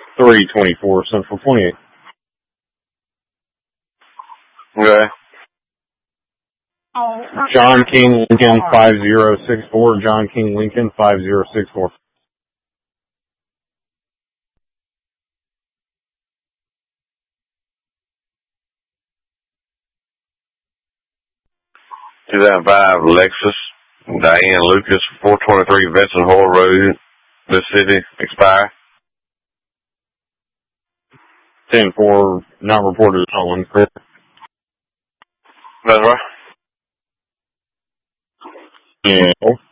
324 Central 28. Okay. John King Lincoln 5064. John King Lincoln 5064. $2,005 Lexus, Diane Lucas, 423 Vincent Hall Road, Mississippi, expire. 10-4, not reported stolen. That's right. Yeah.